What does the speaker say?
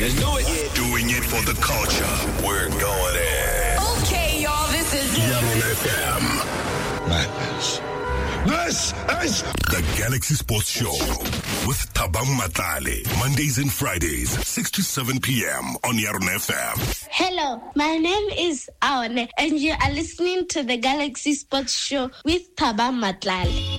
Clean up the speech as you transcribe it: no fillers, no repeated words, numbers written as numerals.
Let's do it. Doing it for the culture. We're going in. Okay, y'all, this is Yaron FM. Madness. This is the Galaxy Sports Show with Thabang Matlale. Mondays and Fridays, 6 to 7 p.m. on Yaron FM. Hello, my name is Aone, and you are listening to the Galaxy Sports Show with Thabang Matlale.